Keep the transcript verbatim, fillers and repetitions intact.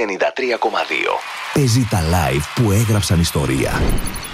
ενενήντα τρία κόμμα δύο. Παίζει τα live που έγραψαν ιστορία.